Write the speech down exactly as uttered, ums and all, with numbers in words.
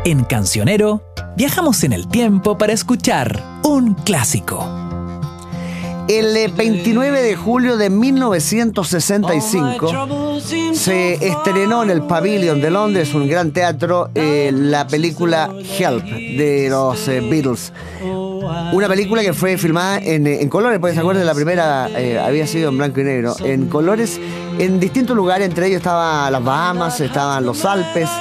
En Cancionero, viajamos en el tiempo para escuchar un clásico. El veintinueve de julio de mil novecientos sesenta y cinco se estrenó en el Pavilion de Londres, un gran teatro, eh, la película Help de los eh, Beatles. Una película que fue filmada en, en colores, porque se acuerdan, la primera eh, había sido en blanco y negro. En colores, en distintos lugares, entre ellos estaban las Bahamas, estaban los Alpes,